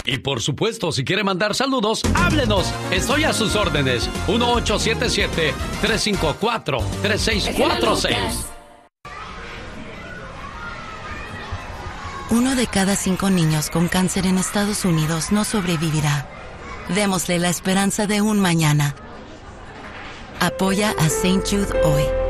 Y por supuesto, si quiere mandar saludos, háblenos. Estoy a sus órdenes. 1877-354-3646. 1 de cada 5 niños con cáncer en Estados Unidos no sobrevivirá. Démosle la esperanza de un mañana. Apoya a St. Jude hoy.